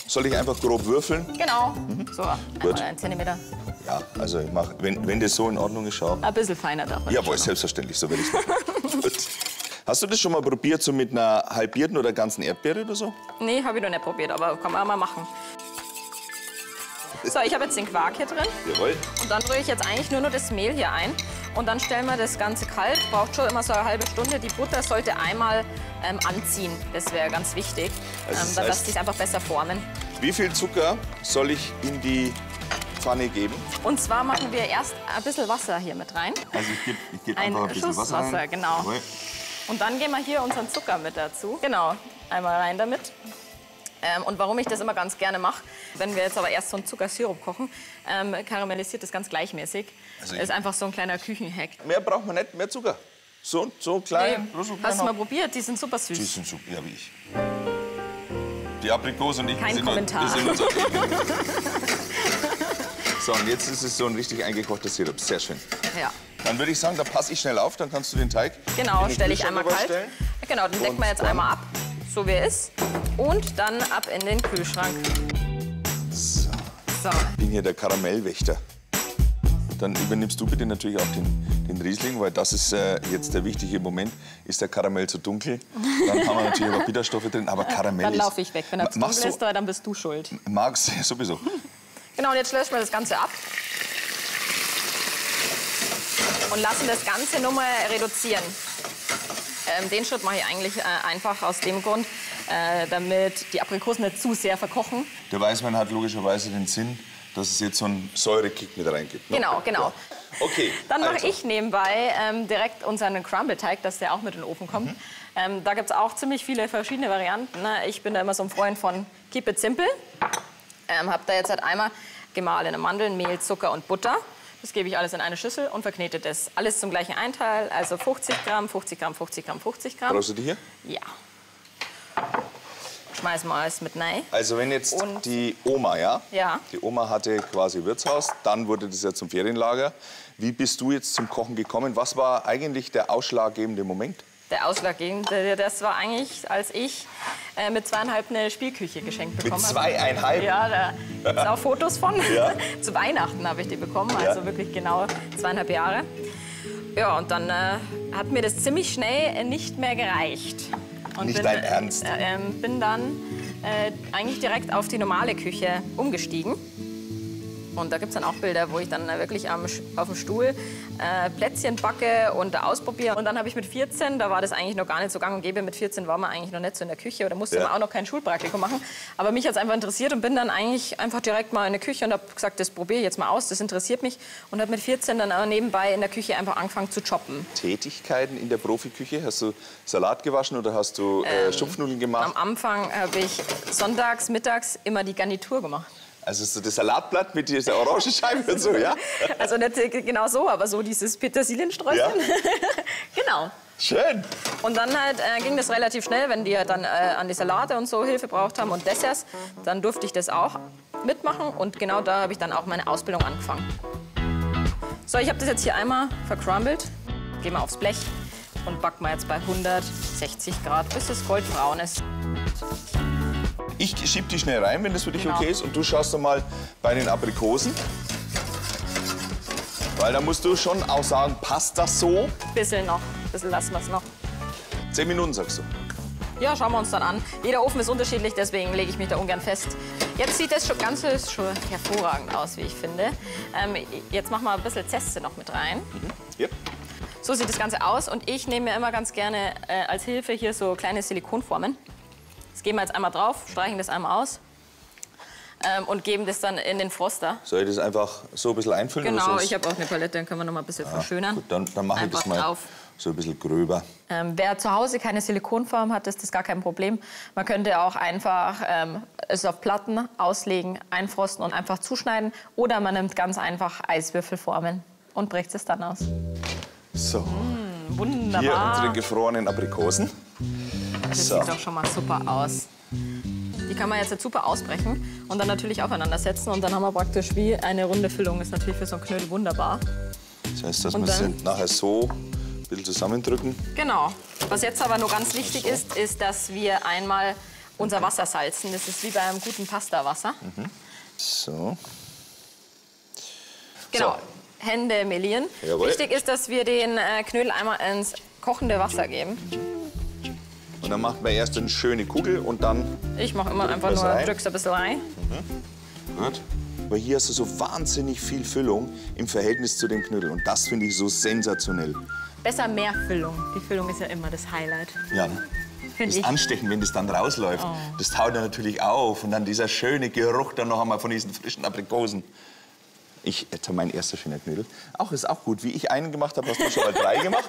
Soll ich einfach grob würfeln? Genau. So, Gut. 1 Zentimeter. Ja, also ich mach, wenn das so in Ordnung ist, schau. Ein bisschen feiner darf man. Jawohl, selbstverständlich, so werde ich es machen. Gut. Hast du das schon mal probiert, so mit einer halbierten oder ganzen Erdbeere oder so? Nee, habe ich noch nicht probiert, aber kann man mal machen. So, ich habe jetzt den Quark hier drin. Jawohl. Und dann rühre ich jetzt eigentlich nur noch das Mehl hier ein. Und dann stellen wir das Ganze kalt. Braucht schon immer so eine halbe Stunde. Die Butter sollte einmal anziehen. Das wäre ganz wichtig. Also dann lässt sich einfach besser formen. Wie viel Zucker soll ich in die Pfanne geben? Und zwar machen wir erst ein bisschen Wasser hier mit rein. Also ich geb einfach ein bisschen Schuss Wasser rein. genau. Jawohl. Und dann geben wir hier unseren Zucker mit dazu. Genau, einmal rein damit. Und warum ich das immer ganz gerne mache, wenn wir jetzt aber erst so einen Zuckersirup kochen, karamellisiert das ganz gleichmäßig. Also ist einfach so ein kleiner Küchenhack. Mehr braucht man nicht, mehr Zucker. So klein. Nee. So klein Hast du mal noch. probiert? Die sind super süß. Die sind super, ja wie ich. Die Aprikose und ich Kein sind Kommentar. Wir sind uns okay. So, und jetzt ist es so ein richtig eingekochter Sirup. Sehr schön. Ja. Dann würde ich sagen, da passe ich schnell auf, dann kannst du den Teig Genau, in den stelle ich Kühlschrank einmal kalt. stellen. Genau, den decken Und wir jetzt dann- einmal ab, so wie er ist. Und dann ab in den Kühlschrank. So, So. ich bin hier der Karamellwächter. Dann übernimmst du bitte natürlich auch den Riesling, weil das ist jetzt der wichtige Moment. Ist der Karamell zu dunkel, dann haben wir natürlich aber Bitterstoffe drin, aber Karamell Dann ist... laufe ich weg. Wenn er zu Machst dunkel du- ist, dann bist du schuld. Magst du sowieso. Genau, und jetzt löschen wir das Ganze ab. Und lassen das Ganze nur mal reduzieren. Den Schritt mache ich eigentlich einfach aus dem Grund, damit die Aprikosen nicht zu sehr verkochen. Der Weißwein hat logischerweise den Sinn, dass es jetzt so einen Säurekick mit reingibt. Ne? Genau, genau. Ja. Okay. Dann mache also. ich nebenbei direkt unseren Crumble-Teig, dass der auch mit in den Ofen kommt. Da gibt es auch ziemlich viele verschiedene Varianten. Ne? Ich bin da immer so ein Freund von Keep it simple. Habe da jetzt halt einmal gemahlene Mandeln, Mehl, Zucker und Butter. Das gebe ich alles in eine Schüssel und verknete das. Alles zum gleichen Einteil, also 50 Gramm, 50 Gramm, 50 Gramm, 50 Gramm. Brauchst du die hier? Ja. Schmeißen wir alles mit rein. Also wenn jetzt Und- die Oma, ja? Ja. Die Oma hatte quasi Wirtshaus, dann wurde das ja zum Ferienlager. Wie bist du jetzt zum Kochen gekommen? Was war eigentlich der ausschlaggebende Moment? Der ausschlaggebende, das war eigentlich, als ich mit 2,5 eine Spielküche geschenkt bekommen habe. 2,5? Ja, da gibt es auch Fotos von. Ja. Zu Weihnachten habe ich die bekommen, also wirklich genau 2,5 Jahre. Ja, und dann hat mir das ziemlich schnell nicht mehr gereicht. Und Nicht dein Ernst? Bin dann eigentlich direkt auf die normale Küche umgestiegen. Und da gibt es dann auch Bilder, wo ich dann wirklich auf dem Stuhl Plätzchen backe und ausprobiere. Und dann habe ich mit 14, da war das eigentlich noch gar nicht so gang und gäbe, mit 14 war man eigentlich noch nicht so in der Küche oder musste man auch noch kein Schulpraktikum machen. Aber mich hat es einfach interessiert und bin dann eigentlich einfach direkt mal in der Küche und habe gesagt, das probiere ich jetzt mal aus, das interessiert mich. Und habe mit 14 dann auch nebenbei in der Küche einfach angefangen zu choppen. Tätigkeiten in der Profiküche? Hast du Salat gewaschen oder hast du Schupfnudeln gemacht? Am Anfang habe ich sonntags, mittags immer die Garnitur gemacht. Also so das Salatblatt mit dieser Orangenscheibe und so, ja? Also nicht genau so, aber so dieses Petersiliensträußchen. Ja. Genau. Schön. Und dann halt ging das relativ schnell, wenn die halt dann an die Salate und so Hilfe braucht haben und Desserts, dann durfte ich das auch mitmachen und genau da habe ich dann auch meine Ausbildung angefangen. So, ich habe das jetzt hier einmal vercrumbelt, gehen wir aufs Blech und backen wir jetzt bei 160 Grad, bis es goldbraun ist. Ich schieb die schnell rein, wenn das für dich Genau. okay ist. Und du schaust doch mal bei den Aprikosen. Weil da musst du schon auch sagen, passt das so? Bisschen noch, bisschen lassen wir es noch. 10 Minuten, sagst du. Ja, schauen wir uns dann an. Jeder Ofen ist unterschiedlich, deswegen lege ich mich da ungern fest. Jetzt sieht das Ganze schon hervorragend aus, wie ich finde. Jetzt machen wir ein bisschen Zeste noch mit rein. Hier. So sieht das Ganze aus und ich nehme mir immer ganz gerne als Hilfe hier so kleine Silikonformen. Das geben wir jetzt einmal drauf, streichen das einmal aus und geben das dann in den Froster. Soll ich das einfach so ein bisschen einfüllen? Genau, oder ich habe auch eine Palette, dann können wir noch mal ein bisschen verschönern. Gut, dann mache ich das Einfach mal drauf. so ein bisschen gröber. Wer zu Hause keine Silikonform hat, ist das gar kein Problem. Man könnte auch einfach es auf Platten auslegen, einfrosten und einfach zuschneiden. Oder man nimmt ganz einfach Eiswürfelformen und bricht es dann aus. So, Wunderbar. hier unsere gefrorenen Aprikosen. Das So. sieht doch schon mal super aus. Die kann man jetzt super ausbrechen und dann natürlich aufeinander setzen. Und dann haben wir praktisch wie eine runde Füllung. Ist natürlich für so einen Knödel wunderbar. Das heißt, dass Und wir dann? sie nachher so ein bisschen zusammendrücken. Genau. Was jetzt aber nur ganz wichtig ist, ist, dass wir einmal unser Wasser salzen. Das ist wie bei einem guten Pastawasser. So. Genau. So. Hände melieren. Jawohl. Wichtig ist, dass wir den Knödel einmal ins kochende Wasser geben. Und dann macht man erst eine schöne Kugel und dann... Ich mache immer einfach was nur, rein? drück's ein bisschen rein. Gut. Aber hier hast du so wahnsinnig viel Füllung im Verhältnis zu dem Knödel. Und das finde ich so sensationell. Besser mehr Füllung. Die Füllung ist ja immer das Highlight. Ja. Finde Das ich. Anstechen, wenn das dann rausläuft, das taut dann natürlich auf. Und dann dieser schöne Geruch dann noch einmal von diesen frischen Aprikosen. Ich hätte mein erster schöner Knödel. Ist auch gut. Wie ich einen gemacht habe, hast du schon mal 3 gemacht.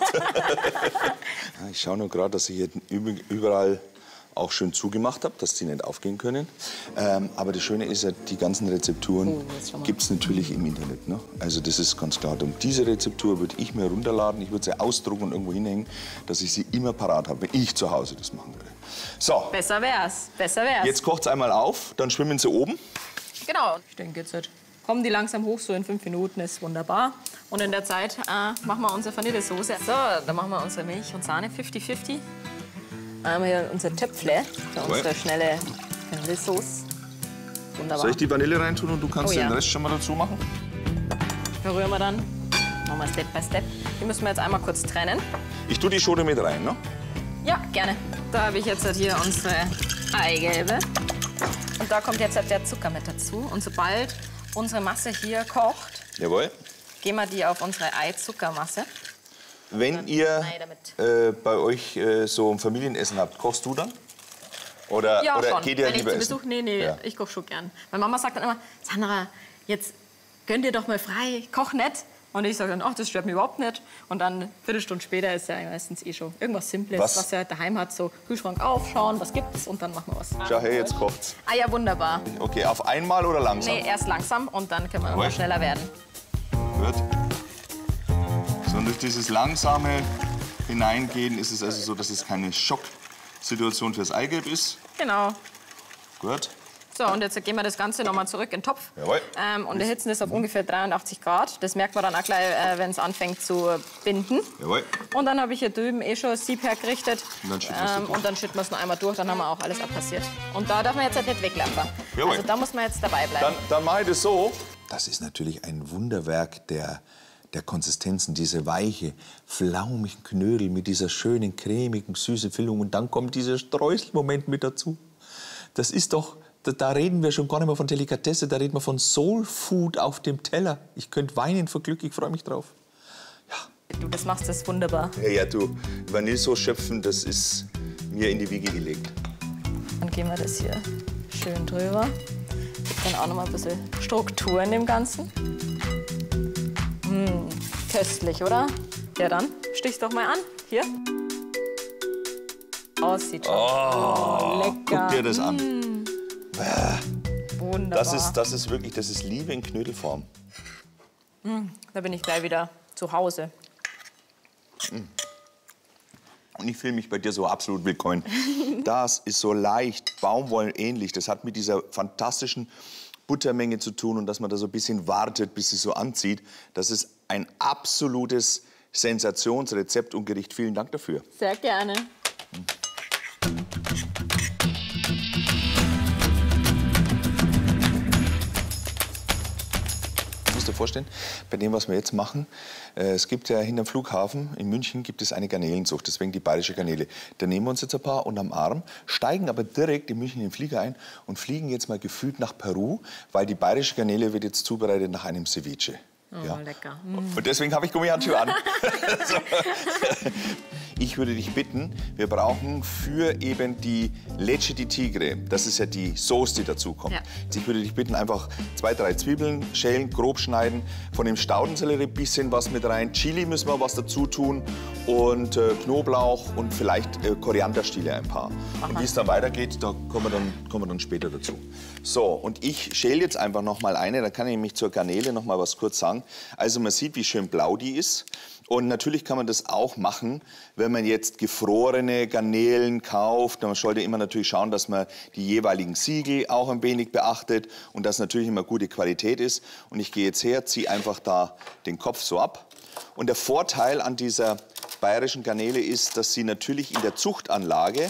Ja, ich schaue nur gerade, dass ich hier überall auch schön zugemacht habe, dass die nicht aufgehen können. Aber das Schöne ist ja, die ganzen Rezepturen gibt es natürlich im Internet. Ne? Also das ist ganz klar. Und diese Rezeptur würde ich mir runterladen, ich würde sie ausdrucken und irgendwo hinhängen, dass ich sie immer parat habe, wenn ich zu Hause das machen würde. So, Besser wär's. Besser wär's. jetzt kocht es einmal auf, dann schwimmen sie oben. Genau. Ich denke, jetzt kommen die langsam hoch, so in 5 Minuten ist wunderbar. Und in der Zeit machen wir unsere Vanillesoße. So, dann machen wir unsere Milch und Sahne 50-50. Haben wir hier unser Töpfle für unsere schnelle Vanillesoße. Wunderbar. Soll ich die Vanille reintun und du kannst Oh ja. den Rest schon mal dazu machen? Verrühren wir dann. Machen wir Step by Step. Die müssen wir jetzt einmal kurz trennen. Ich tue die Schote mit rein, ne? Ja, gerne. Da habe ich jetzt hier unsere Eigelbe. Und da kommt jetzt der Zucker mit dazu. Und sobald unsere Masse hier kocht, Jawohl. geben wir die auf unsere Eizuckermasse. Wenn ihr damit. bei euch so ein Familienessen habt, kochst du dann? Oder, Ja, oder schon. geht ihr Wenn ich lieber zu essen? Besuch, nee, Ja. ich koche schon gern. Meine Mama sagt dann immer, Sandra, jetzt gönn dir doch mal frei, koch nicht. Und ich sage dann, ach, das stört mich überhaupt nicht. Und dann, eine Viertelstunde später, ist ja meistens eh schon irgendwas Simples, was er daheim hat. So Kühlschrank aufschauen, was gibt's und dann machen wir was. Schau her, jetzt kocht's. Ah ja, wunderbar. Okay, auf einmal oder langsam? Nee, erst langsam und dann können wir Jawohl. immer schneller werden. Gut. So, und durch dieses langsame Hineingehen ist es also so, dass es keine Schocksituation fürs Eigelb ist. Genau. Gut. So, und jetzt geben wir das Ganze noch mal zurück in den Topf. Jawohl. Und erhitzen das auf ungefähr 83 Grad. Das merkt man dann auch gleich, wenn es anfängt zu binden. Jawohl. Und dann habe ich hier drüben eh schon ein Sieb hergerichtet. Und dann schütten wir's da durch. Und dann schütten wir es noch einmal durch, dann haben wir auch alles abpassiert. Und da darf man jetzt halt nicht weglaufen. Jawohl. Also da muss man jetzt dabei bleiben. Dann mache ich das so. Das ist natürlich ein Wunderwerk der Konsistenzen, diese weiche, flaumigen Knödel mit dieser schönen, cremigen, süßen Füllung. Und dann kommt dieser Streuselmoment mit dazu. Das ist doch, da reden wir schon gar nicht mehr von Delikatesse, da reden wir von Soul Food auf dem Teller. Ich könnte weinen vor Glück, ich freue mich drauf. Du, das machst das wunderbar. Ja, du, Vanillesoße schöpfen, das ist mir in die Wiege gelegt. Dann geben wir das hier schön drüber. Gibt dann auch noch mal ein bisschen Struktur in dem Ganzen. Köstlich, oder? Ja, dann stich's doch mal an. Hier. Aussieht schon. Oh, lecker. Guck dir das an. Wunderbar. Das ist wirklich, das ist Liebe in Knödelform. Da bin ich gleich wieder zu Hause. Und ich fühle mich bei dir so absolut willkommen. Das ist so leicht, baumwollenähnlich. Das hat mit dieser fantastischen Buttermenge zu tun und dass man da so ein bisschen wartet, bis sie so anzieht. Das ist ein absolutes Sensationsrezept und Gericht. Vielen Dank dafür. Sehr gerne. Du musst dir vorstellen, bei dem, was wir jetzt machen, es gibt ja hinterm Flughafen in München gibt es eine Garnelenzucht, deswegen die bayerische Garnele. Da nehmen wir uns jetzt ein paar unterm Arm, steigen aber direkt in München in den Flieger ein und fliegen jetzt mal gefühlt nach Peru, weil die bayerische Garnele wird jetzt zubereitet nach einem Ceviche. Oh, lecker. Und deswegen habe ich Gummihandschuhe an. So. Ich würde dich bitten, wir brauchen für eben die Leche di Tigre, das ist ja die Sauce, die dazu kommt. Ja. Ich würde dich bitten, einfach 2, 3 Zwiebeln schälen, grob schneiden, von dem Staudensellerie ein bisschen was mit rein, Chili müssen wir was dazu tun und Knoblauch und vielleicht Korianderstiele ein paar. Und wie es dann weitergeht, da kommen wir dann später dazu. So, und ich schäle jetzt einfach noch mal eine, dann kann ich nämlich zur Garnele noch mal was kurz sagen. Also man sieht, wie schön blau die ist. Und natürlich kann man das auch machen, wenn man jetzt gefrorene Garnelen kauft. Man sollte immer natürlich schauen, dass man die jeweiligen Siegel auch ein wenig beachtet und dass natürlich immer gute Qualität ist. Und ich gehe jetzt her, ziehe einfach da den Kopf so ab. Und der Vorteil an dieser bayerischen Garnele ist, dass sie natürlich in der Zuchtanlage,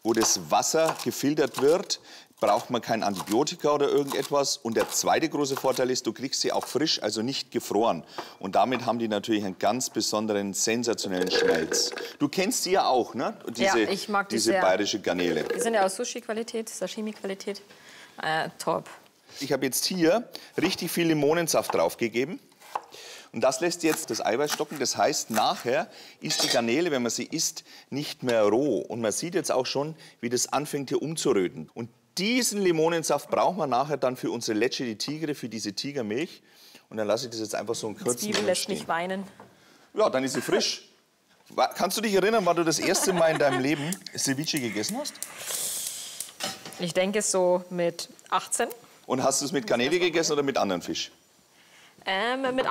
wo das Wasser gefiltert wird, braucht man kein Antibiotika oder irgendetwas. Und der zweite große Vorteil ist, du kriegst sie auch frisch, also nicht gefroren. Und damit haben die natürlich einen ganz besonderen, sensationellen Schmelz. Du kennst sie ja auch, ne? Ja, ich mag die sehr. Bayerische Garnele. Die sind ja aus Sushi-Qualität, Sashimi-Qualität. Top. Ich habe jetzt hier richtig viel Limonensaft draufgegeben. Und das lässt jetzt das Eiweiß stocken. Das heißt, nachher ist die Garnele, wenn man sie isst, nicht mehr roh. Und man sieht jetzt auch schon, wie das anfängt hier umzuröten. Und diesen Limonensaft brauchen wir nachher dann für unsere Lecce di Tigre, für diese Tigermilch. Und dann lasse ich das jetzt einfach so einen kurzen Zwiebel Moment lässt stehen. mich weinen. Ja, dann ist sie frisch. Kannst du dich erinnern, wann du das erste Mal in deinem Leben Ceviche gegessen hast? Ich denke so mit 18. Und hast du es mit Garnele gegessen oder mit anderen Fisch? Mit